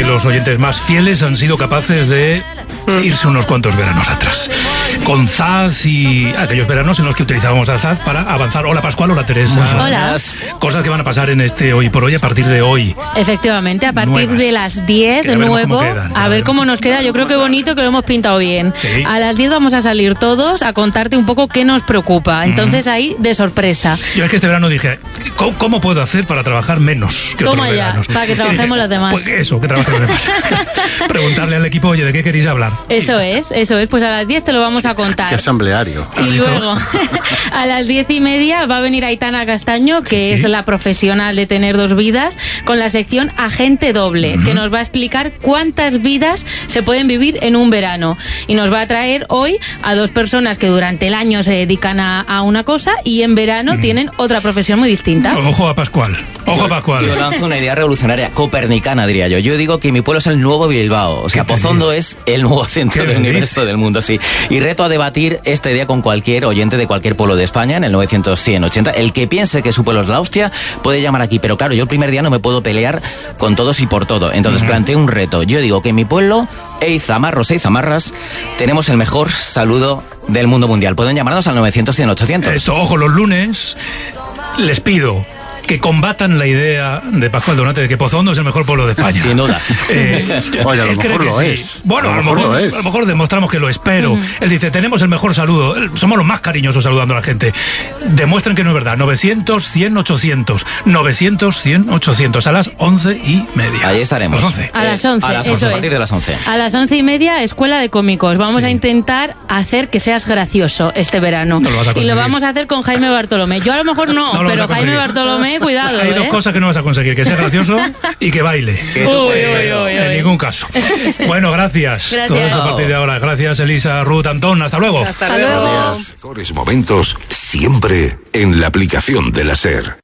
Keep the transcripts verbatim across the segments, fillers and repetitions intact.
que los oyentes más fieles han sido capaces de irse unos cuantos veranos atrás. Con Zaz y aquellos veranos en los que utilizábamos a Zaz para avanzar. Hola Pascual, hola Teresa. Hola. Cosas que van a pasar en este Hoy por Hoy a partir de hoy. Efectivamente, a partir Nuevas. de las diez de nuevo, quedan, a ver cómo nos queda. Yo creo que bonito, que lo hemos pintado bien. Sí. A las diez vamos a salir todos a contarte un poco qué nos preocupa. Entonces ahí de sorpresa. Yo es que este verano dije, ¿cómo, cómo puedo hacer para trabajar menos que Toma otros ya, veranos? para que trabajemos Y dije, los demás. Pues eso, que trabajen los demás. Preguntarle al equipo, oye, ¿de qué queréis hablar? Eso es, eso es. Pues a las diez te lo vamos a contar. Qué asambleario. Y luego, a las diez y media va a venir Aitana Castaño, que Sí. es la profesional de tener dos vidas, con la sección Agente Doble, uh-huh. que nos va a explicar cuántas vidas se pueden vivir en un verano. Y nos va a traer hoy a dos personas que durante el año se dedican a, a una cosa y en verano uh-huh. tienen otra profesión muy distinta. Ojo a Pascual, ojo a Pascual. Yo lanzo una idea revolucionaria, copernicana diría yo. Yo digo que mi pueblo es el nuevo Bilbao. O sea, Pozondo es el nuevo centro del universo del mundo, sí. Y reto a debatir esta idea con cualquier oyente de cualquier pueblo de España en el novecientos cien ochenta. El que piense que su pueblo es la hostia puede llamar aquí, pero claro, yo el primer día no me puedo pelear con todos y por todo. Entonces uh-huh. planteo un reto. Yo digo que en mi pueblo, Eizamarros e Eizamarras, tenemos el mejor saludo del mundo mundial. Pueden llamarnos al novecientos cien ochocientos. Esto, ojo, los lunes les pido que combatan la idea de Pascual Donate de que Pozondo es el mejor pueblo de España. Sin duda. Eh, Oye, a lo él cree mejor que lo sí. es. Bueno, a lo, mejor, lo es. a lo mejor demostramos que lo es, pero Mm. él dice, tenemos el mejor saludo, somos los más cariñosos saludando a la gente. Demuestren que no es verdad. novecientos, cien, ochocientos. novecientos, cien, ochocientos. A las once y media. Ahí estaremos. A las once. A las once, a las eso once, a es. partir de las once. A las once y media, Escuela de Cómicos. Vamos Sí. a intentar hacer que seas gracioso este verano. No lo vas a y lo conseguir. vamos a hacer con Jaime Bartolomé. Yo a lo mejor no, No lo pero vas a Jaime conseguir. Bartolomé, cuidado. Hay ¿eh? dos cosas que no vas a conseguir, que sea gracioso y que baile. Que tú Uy, puedes, uy, pero- uy, En uy. ningún caso. Bueno, gracias. Gracias. Todo eso a partir de ahora. Gracias, Elisa, Ruth, Antón. Hasta luego. Hasta luego. Los mejores momentos siempre en la aplicación de la SER.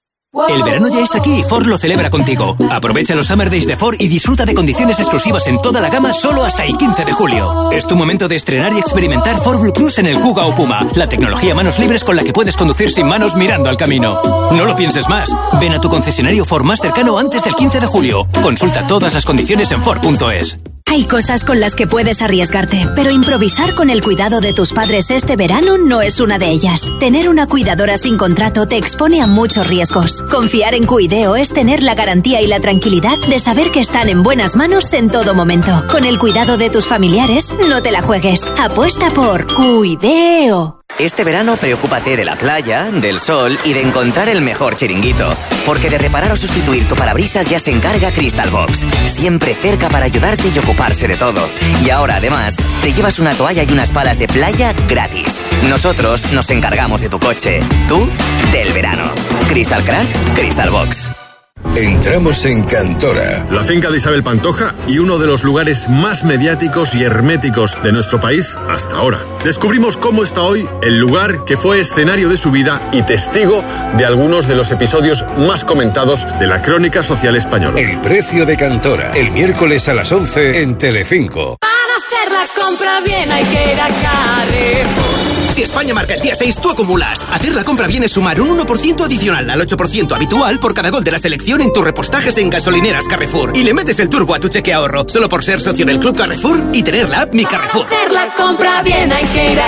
El verano ya está aquí y Ford lo celebra contigo. Aprovecha los Summer Days de Ford y disfruta de condiciones exclusivas en toda la gama solo hasta el quince de julio. Es tu momento de estrenar y experimentar Ford Blue Cruise en el Kuga o Puma, la tecnología manos libres con la que puedes conducir sin manos mirando al camino. No lo pienses más. Ven a tu concesionario Ford más cercano antes del quince de julio. Consulta todas las condiciones en Ford punto es. Hay cosas con las que puedes arriesgarte, pero improvisar con el cuidado de tus padres este verano no es una de ellas. Tener una cuidadora sin contrato te expone a muchos riesgos. Confiar en Cuideo es tener la garantía y la tranquilidad de saber que están en buenas manos en todo momento. Con el cuidado de tus familiares, no te la juegues. Apuesta por Cuideo. Este verano preocúpate de la playa, del sol y de encontrar el mejor chiringuito. Porque de reparar o sustituir tu parabrisas ya se encarga Crystal Box. Siempre cerca para ayudarte y ocuparse de todo. Y ahora además te llevas una toalla y unas palas de playa gratis. Nosotros nos encargamos de tu coche. Tú, del verano. Crystal Crack, Crystal Box. Entramos en Cantora. La finca de Isabel Pantoja y uno de los lugares más mediáticos y herméticos de nuestro país hasta ahora. Descubrimos cómo está hoy el lugar que fue escenario de su vida y testigo de algunos de los episodios más comentados de la crónica social española. El precio de Cantora, el miércoles a las once en Telecinco. Para hacer la compra bien hay que ir a Carrefour. Si España marca el día seis, tú acumulas. Hacer la compra bien es sumar un uno por ciento adicional al ocho por ciento habitual por cada gol de la selección en tus repostajes en gasolineras Carrefour. Y le metes el turbo a tu cheque ahorro, solo por ser socio del Club Carrefour y tener la app Mi Carrefour. Para hacer la compra bien hay que ir a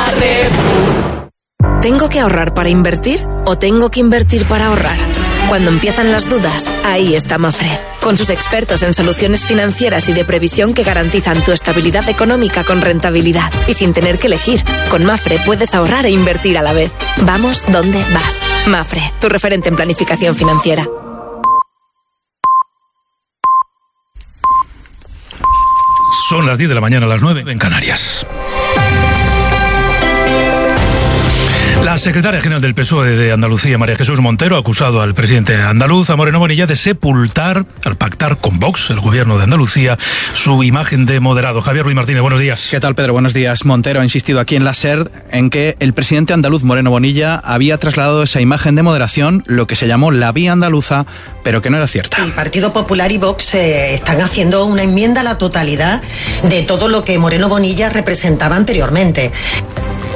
Carrefour. ¿Tengo que ahorrar para invertir o tengo que invertir para ahorrar? Cuando empiezan las dudas, ahí está Mafre, con sus expertos en soluciones financieras y de previsión que garantizan tu estabilidad económica con rentabilidad. Y sin tener que elegir, con Mafre puedes ahorrar e invertir a la vez. Vamos donde vas. Mafre, tu referente en planificación financiera. Son las diez de la mañana, a las nueve en Canarias. La secretaria general del P S O E de Andalucía, María Jesús Montero, ha acusado al presidente andaluz, a Moreno Bonilla, de sepultar, al pactar con Vox, el gobierno de Andalucía, su imagen de moderado. Javier Ruiz Martínez, buenos días. ¿Qué tal, Pedro? Buenos días. Montero ha insistido aquí en la SER en que el presidente andaluz, Moreno Bonilla, había trasladado esa imagen de moderación, lo que se llamó la vía andaluza, pero que no era cierta. El Partido Popular y Vox eh, están haciendo una enmienda a la totalidad de todo lo que Moreno Bonilla representaba anteriormente.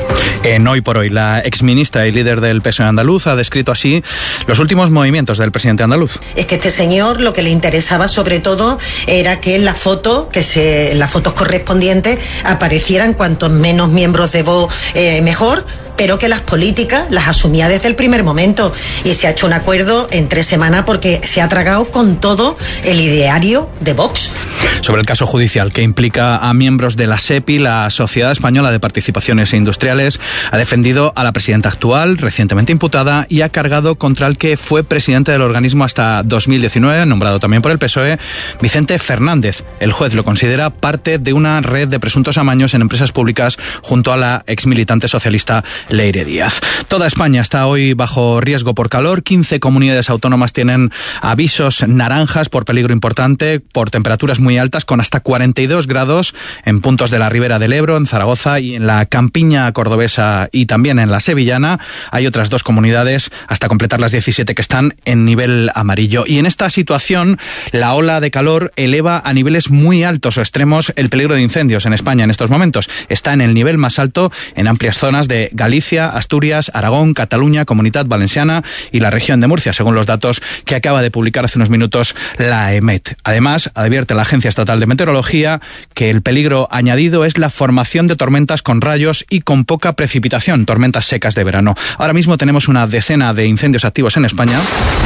En Hoy por Hoy, la exministra y líder del P S O E andaluz ha descrito así los últimos movimientos del presidente andaluz. Es que este señor lo que le interesaba sobre todo era que en la foto, que se, en las fotos correspondientes aparecieran cuantos menos miembros de Vox eh, mejor, pero que las políticas las asumía desde el primer momento, y se ha hecho un acuerdo en tres semanas porque se ha tragado con todo el ideario de Vox. Sobre el caso judicial que implica a miembros de la SEPI, la Sociedad Española de Participaciones Industriales ha defendido a la presidenta actual, recientemente imputada, y ha cargado contra el que fue presidente del organismo hasta dos mil diecinueve, nombrado también por el P S O E, Vicente Fernández. El juez lo considera parte de una red de presuntos amaños en empresas públicas junto a la exmilitante socialista Leire Díaz. Toda España está hoy bajo riesgo por calor. quince comunidades autónomas tienen avisos naranjas por peligro importante, por temperaturas muy altas, con hasta cuarenta y dos grados en puntos de la Ribera del Ebro, en Zaragoza y en la campiña cordobesa y también en la sevillana. Hay otras dos comunidades, hasta completar las diecisiete, que están en nivel amarillo. Y en esta situación, la ola de calor eleva a niveles muy altos o extremos el peligro de incendios en España en estos momentos. Está en el nivel más alto en amplias zonas de Galicia, Asturias, Aragón, Cataluña, Comunidad Valenciana y la región de Murcia, según los datos que acaba de publicar hace unos minutos la EMET. Además, advierte la Agencia Estatal de Meteorología que el peligro añadido es la formación de tormentas con rayos y con poca precipitación, tormentas secas de verano. Ahora mismo tenemos una decena de incendios activos en España.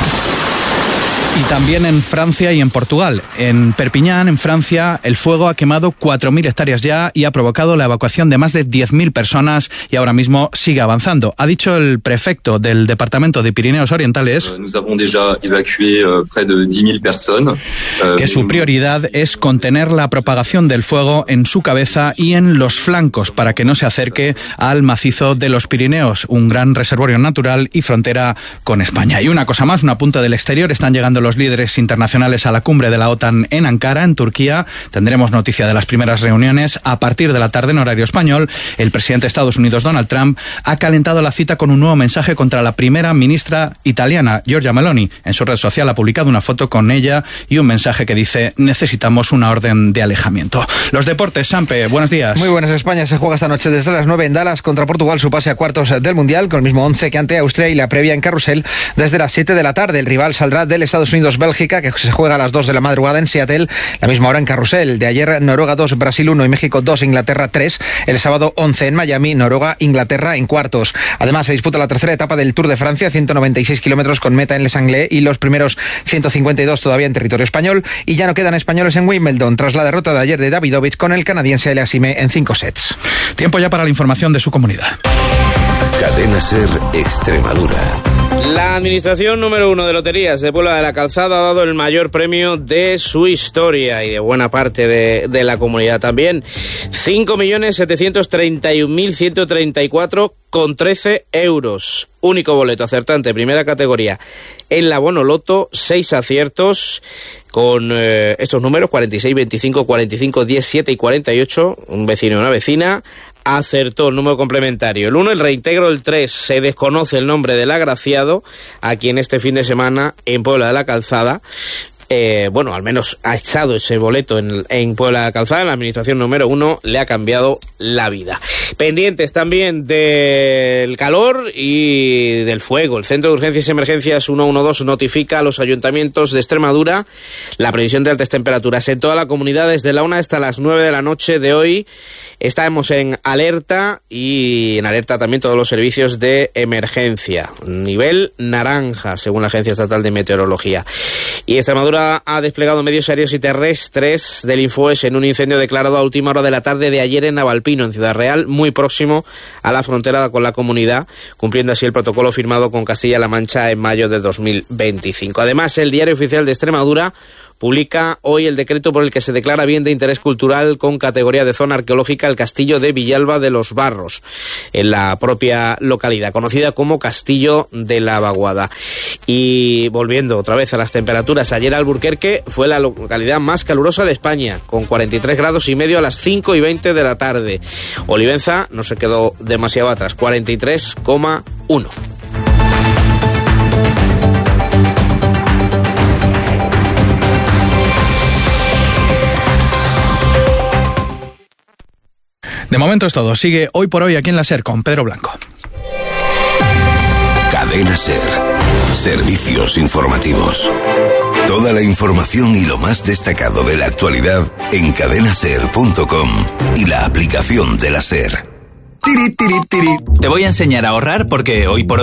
Y también en Francia y en Portugal. En Perpiñán, en Francia, el fuego ha quemado cuatro mil hectáreas ya y ha provocado la evacuación de más de diez mil personas, y ahora mismo sigue avanzando. Ha dicho el prefecto del departamento de Pirineos Orientales que su prioridad es contener la propagación del fuego en su cabeza y en los flancos para que no se acerque al macizo de los Pirineos, un gran reservorio natural y frontera con España. Y una cosa más, una punta del exterior, están llegando los líderes internacionales a la cumbre de la OTAN en Ankara, en Turquía. Tendremos noticia de las primeras reuniones a partir de la tarde en horario español. El presidente de Estados Unidos, Donald Trump, ha calentado la cita con un nuevo mensaje contra la primera ministra italiana, Giorgia Meloni. En su red social ha publicado una foto con ella y un mensaje que dice: necesitamos una orden de alejamiento. Los deportes, Sampe, buenos días. Muy buenas. España se juega esta noche desde las nueve en Dallas contra Portugal su pase a cuartos del Mundial, con el mismo once que ante Austria, y la previa en Carrusel desde las siete de la tarde. El rival saldrá del Estados Unidos-Bélgica, que se juega a las dos de la madrugada en Seattle, la misma hora en Carrusel. De ayer, Noruega dos, Brasil uno y México dos, Inglaterra tres. El sábado once en Miami, Noruega, Inglaterra en cuartos. Además, se disputa la tercera etapa del Tour de Francia, ciento noventa y seis kilómetros con meta en Les Anglais, y los primeros ciento cincuenta y dos todavía en territorio español. Y ya no quedan españoles en Wimbledon, tras la derrota de ayer de Davidovich con el canadiense Aliassime en cinco sets. Tiempo ya para la información de su comunidad. Cadena SER Extremadura. La administración número uno de loterías de Puebla de la Calzada ha dado el mayor premio de su historia y de buena parte de, de la comunidad también. cinco millones setecientos treinta y un mil ciento treinta y cuatro con trece euros. Único boleto acertante, primera categoría. En la Bonoloto, seis aciertos con eh, estos números: cuarenta y seis, veinticinco, cuarenta y cinco, diez, siete y cuarenta y ocho. Un vecino y una vecina acertó el número complementario. El uno, el reintegro, el tres. Se desconoce el nombre del agraciado, a quien este fin de semana en Puebla de la Calzada, eh, bueno, al menos ha echado ese boleto en, en Puebla de la Calzada, en la administración número uno, le ha cambiado la vida. Pendientes también del calor y del fuego. El Centro de Urgencias y Emergencias ciento doce notifica a los ayuntamientos de Extremadura la previsión de altas temperaturas en toda la comunidad desde la una hasta las nueve de la noche de hoy. Estamos en alerta, y en alerta también todos los servicios de emergencia. Nivel naranja, según la Agencia Estatal de Meteorología. Y Extremadura ha desplegado medios aéreos y terrestres del Infoes en un incendio declarado a última hora de la tarde de ayer en Navalpino, en Ciudad Real, muy próximo a la frontera con la comunidad, cumpliendo así el protocolo firmado con Castilla-La Mancha en mayo de dos mil veinticinco. Además, el Diario Oficial de Extremadura publica hoy el decreto por el que se declara bien de interés cultural con categoría de zona arqueológica el castillo de Villalba de los Barros, en la propia localidad, conocida como Castillo de la Vaguada. Y volviendo otra vez a las temperaturas, ayer Alburquerque fue la localidad más calurosa de España, con cuarenta y tres grados y medio a las cinco y veinte de la tarde. Olivenza no se quedó demasiado atrás, cuarenta y tres coma uno. De momento es todo. Sigue Hoy por Hoy aquí en la SER con Pedro Blanco. Cadena SER. Servicios informativos. Toda la información y lo más destacado de la actualidad en cadena ser punto com y la aplicación de la SER. Te voy a enseñar a ahorrar porque hoy por